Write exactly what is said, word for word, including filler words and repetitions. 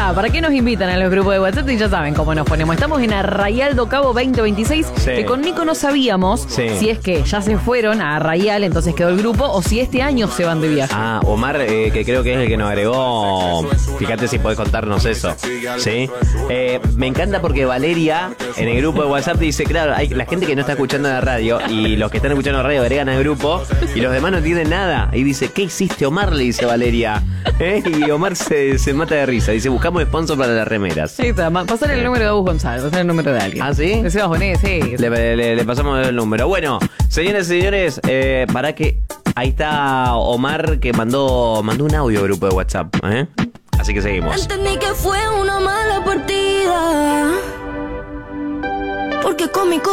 acá. ¿Para qué nos invitan a los grupos de WhatsApp? Y ya saben cómo nos ponemos. Estamos en Arraial do Cabo veinte veintiséis. Sí. Que con Nico no sabíamos Sí. si es que ya se fueron a Arraial, entonces quedó el grupo, o si este año se van de viaje. Ah, Omar, eh, que creo que es el que nos agregó. Fíjate si podés contarnos eso. ¿Sí? Eh, me encanta porque Valeria en el grupo de WhatsApp dice, claro, hay la gente que no está escuchando la radio y los que están escuchando la radio agregan al grupo y los demás no entienden nada. Y dice, ¿qué hiciste, Omar? Le dice Valeria. ¿Eh? Y Omar se, se mata de risa. Dice, buscamos sponsor para las remeras. Ahí está, pasar el número de Agus González, pasar el número de alguien. ¿Ah, sí? De Sebas Bonet, sí. Le, le, le pasamos el número. Bueno, señores y señores, eh, para que... Ahí está Omar que mandó mandó un audio al grupo de WhatsApp, ¿eh? Así que seguimos. Entendí que fue una mala partida, porque con mi